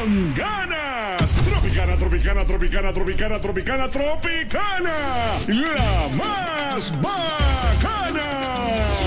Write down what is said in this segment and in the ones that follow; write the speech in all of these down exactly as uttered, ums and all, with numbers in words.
con ganas. Tropicana, Tropicana, Tropicana, Tropicana, Tropicana, Tropicana. La más bacana.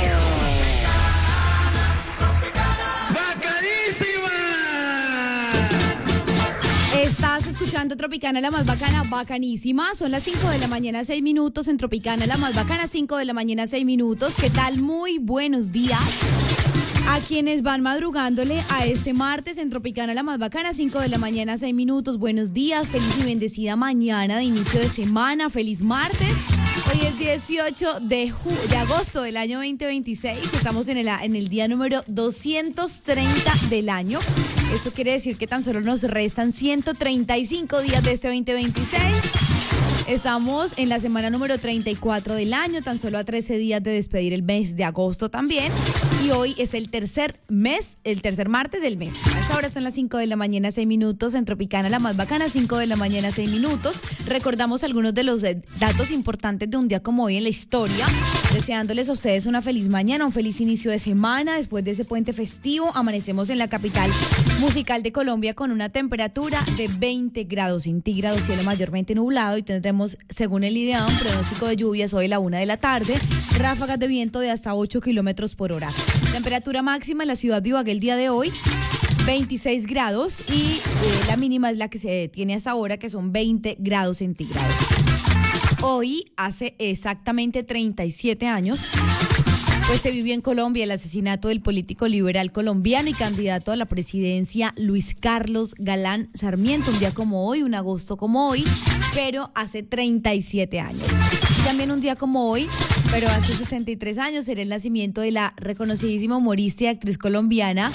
Estás escuchando Tropicana, la más bacana, bacanísima. Son las cinco de la mañana, seis minutos en Tropicana, la más bacana, cinco de la mañana, seis minutos. ¿Qué tal? Muy buenos días a quienes van madrugándole a este martes en Tropicana, la más bacana, cinco de la mañana, seis minutos. Buenos días, feliz y bendecida mañana de inicio de semana, feliz martes. Hoy es dieciocho de, ju- de agosto del año veinte veintiséis. Estamos en el, en el día número doscientos treinta del año. Esto quiere decir que tan solo nos restan ciento treinta y cinco días de este veinte veintiséis. Estamos en la semana número treinta y cuatro del año, tan solo a trece días de despedir el mes de agosto también. Y hoy es el tercer mes, el tercer martes del mes. A esta hora son las cinco de la mañana, seis minutos en Tropicana, la más bacana, cinco de la mañana, seis minutos. Recordamos algunos de los eh, datos importantes de un día como hoy en la historia, deseándoles a ustedes una feliz mañana, un feliz inicio de semana. Después de ese puente festivo, amanecemos en la capital musical de Colombia con una temperatura de veinte grados centígrados, cielo mayormente nublado, y tendremos, según el IDEA, un pronóstico de lluvias hoy a la una de la tarde, ráfagas de viento de hasta ocho kilómetros por hora. Temperatura máxima en la ciudad de Ibagué el día de hoy, veintiséis grados, y eh, la mínima es la que se tiene hasta ahora, que son veinte grados centígrados. Hoy, hace exactamente treinta y siete años, pues se vivió en Colombia el asesinato del político liberal colombiano y candidato a la presidencia Luis Carlos Galán Sarmiento, un día como hoy, un agosto como hoy, pero hace treinta y siete años. Y también un día como hoy, pero hace sesenta y tres años, era el nacimiento de la reconocidísima humorista y actriz colombiana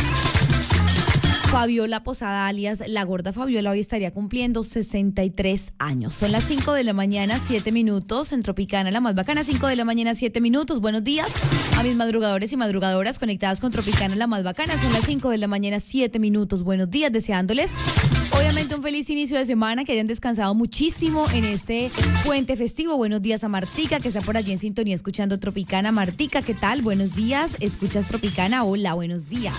Fabiola Posada, alias La Gorda Fabiola. Hoy estaría cumpliendo sesenta y tres años. Son las cinco de la mañana, siete minutos en Tropicana, la más bacana, cinco de la mañana, siete minutos. Buenos días a mis madrugadores y madrugadoras conectadas con Tropicana, la más bacana. Son las cinco de la mañana, siete minutos. Buenos días, deseándoles obviamente un feliz inicio de semana, que hayan descansado muchísimo en este puente festivo. Buenos días a Martica, que está por allí en sintonía escuchando Tropicana. Martica, ¿qué tal? Buenos días, ¿escuchas Tropicana? Hola, buenos días.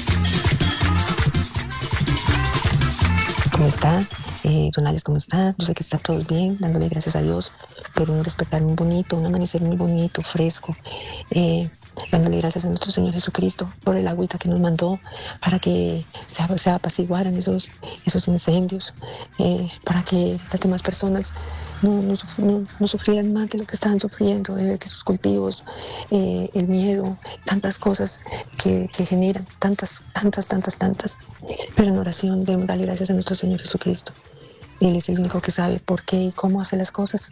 ¿Cómo está? Eh, Donales, ¿cómo está? Yo sé que está todo bien, dándole gracias a Dios por un despertar muy bonito, un amanecer muy bonito, fresco. Eh, dándole gracias a nuestro Señor Jesucristo por el agüita que nos mandó para que se, se apaciguaran esos, esos incendios, eh, para que las demás personas no, no, no, no sufrieran más de lo que estaban sufriendo, de ver que sus cultivos, eh, el miedo, tantas cosas que, que generan, tantas, tantas, tantas, tantas. Pero en oración debemos darle gracias a nuestro Señor Jesucristo. Él es el único que sabe por qué y cómo hace las cosas.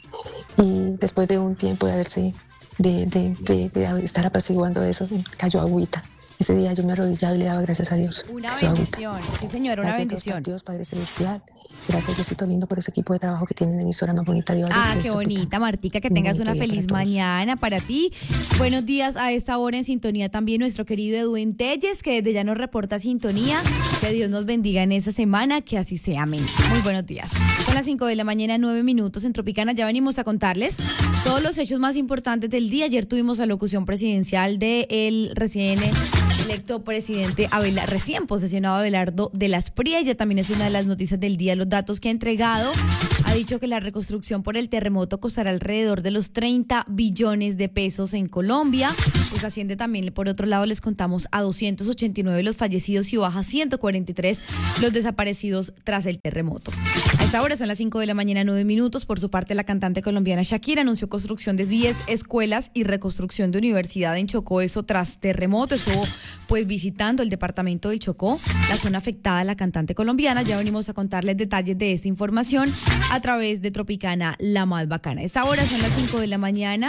Y después de un tiempo de haberse, de, de, de, de estar apaciguando eso, cayó agüita. Ese día yo me arrodillaba y le daba gracias a Dios. Una bendición, sí señora, una gracias bendición. Dios, Padre Celestial. Gracias, Diosito lindo, por ese equipo de trabajo que tienen en la emisora más bonita de Ibagué. Ah, qué bonita, Martica, que tengas una feliz mañana para ti. Buenos días a esta hora en sintonía también nuestro querido Edwin Telles, que desde ya nos reporta sintonía. Que Dios nos bendiga en esa semana, que así sea, amén. Muy buenos días. Son las cinco de la mañana, nueve minutos en Tropicana. Ya venimos a contarles todos los hechos más importantes del día. Ayer tuvimos la locución presidencial del recién electo presidente Abelardo, recién posesionado Abelardo de las Pría. Ella también es una de las noticias del día. Los datos que ha entregado, ha dicho que la reconstrucción por el terremoto costará alrededor de los treinta billones de pesos en Colombia. Pues asciende también, por otro lado, les contamos a doscientos ochenta y nueve los fallecidos y baja ciento cuarenta y tres los desaparecidos tras el terremoto. A esta hora son las cinco de la mañana, nueve minutos. Por su parte, la cantante colombiana Shakira anunció construcción de diez escuelas y reconstrucción de universidad en Chocó, eso tras terremoto. Estuvo pues visitando el departamento del Chocó, la zona afectada de la cantante colombiana. Ya venimos a contarles detalles de esta información a través de Tropicana, la más bacana. A esta hora son las cinco de la mañana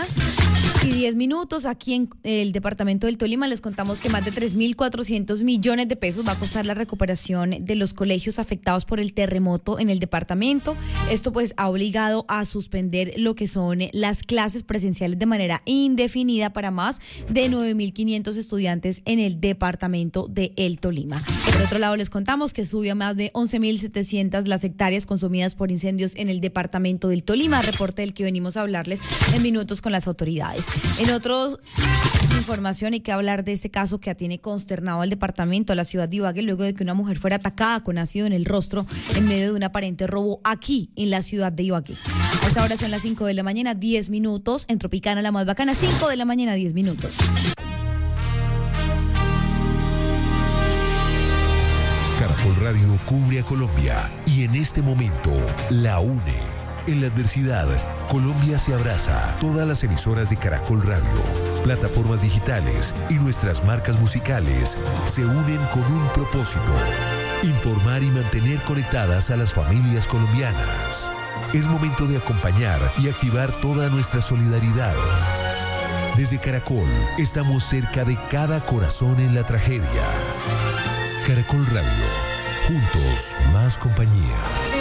y diez minutos. Aquí en el departamento del Tolima les contamos que más de tres mil cuatrocientos millones de pesos va a costar la recuperación de los colegios afectados por el terremoto en el departamento. Esto pues ha obligado a suspender lo que son las clases presenciales de manera indefinida para más de nueve mil quinientos estudiantes en el departamento de El Tolima. Por otro lado, les contamos que subió a más de once mil setecientas las hectáreas consumidas por incendios en el departamento del Tolima, reporte del que venimos a hablarles en minutos con las autoridades. En otros información hay que hablar de ese caso que tiene consternado al departamento, a la ciudad de Ibagué, luego de que una mujer fuera atacada con ácido en el rostro en medio de un aparente robo aquí en la ciudad de Ibagué. A esa hora son las cinco de la mañana, diez minutos, en Tropicana la más bacana, cinco de la mañana, diez minutos. Caracol Radio cubre a Colombia y en este momento la une. En la adversidad, Colombia se abraza. Todas las emisoras de Caracol Radio, plataformas digitales y nuestras marcas musicales se unen con un propósito: informar y mantener conectadas a las familias colombianas. Es momento de acompañar y activar toda nuestra solidaridad. Desde Caracol, estamos cerca de cada corazón en la tragedia. Caracol Radio, juntos, más compañía.